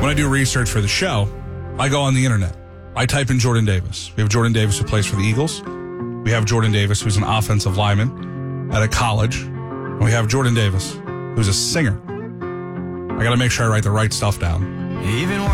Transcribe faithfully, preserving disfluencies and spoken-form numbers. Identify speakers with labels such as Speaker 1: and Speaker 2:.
Speaker 1: when I do research for the show, I go on the internet. I type in Jordan Davis. We have Jordan Davis who plays for the Eagles. We have Jordan Davis who's an offensive lineman at a college. And we have Jordan Davis who's a singer. I got to make sure I write the right stuff down.
Speaker 2: Even